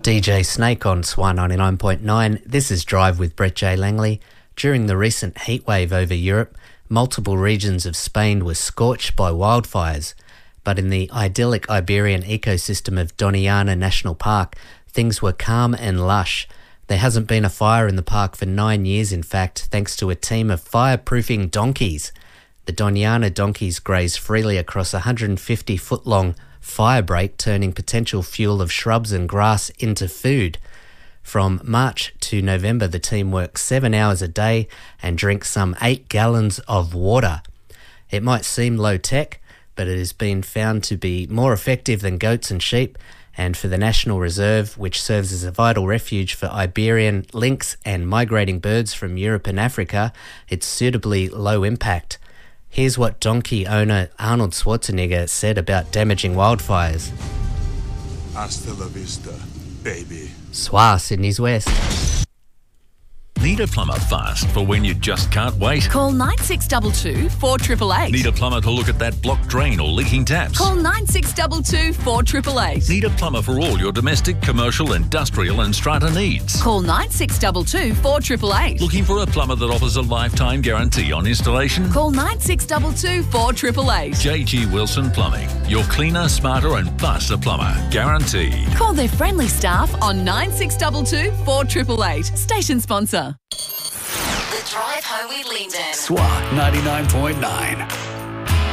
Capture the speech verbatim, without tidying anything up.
D J Snake on S W A ninety-nine point nine. This is Drive with Brett J. Langley. During the recent heatwave over Europe, multiple regions of Spain were scorched by wildfires. But in the idyllic Iberian ecosystem of Doñana National Park, things were calm and lush. There hasn't been a fire in the park for nine years, in fact, thanks to a team of fireproofing donkeys. The Doñana donkeys graze freely across a one hundred fifty foot long fire break, turning potential fuel of shrubs and grass into food. From March to November, the team works seven hours a day and drinks some eight gallons of water. It might seem low-tech, but it has been found to be more effective than goats and sheep, and for the National Reserve, which serves as a vital refuge for Iberian lynx and migrating birds from Europe and Africa, it's suitably low impact. Here's what donkey owner Arnold Schwarzenegger said about damaging wildfires. Hasta la vista, baby. S W A, Sydney's West. Need a plumber fast for when you just can't wait? Call nine six two two, four eight eight eight. Need a plumber to look at that blocked drain or leaking taps? Call nine six two two, four eight eight eight. Need a plumber for all your domestic, commercial, industrial and strata needs? Call nine six two two, four eight eight eight. Looking for a plumber that offers a lifetime guarantee on installation? Call nine six two two, four eight eight eight. J G Wilson Plumbing. Your cleaner, smarter and faster plumber. Guaranteed. Call their friendly staff on nine six two two, four eight eight eight. Station sponsor. The Drive Home with Lyndon. S W A ninety-nine point nine.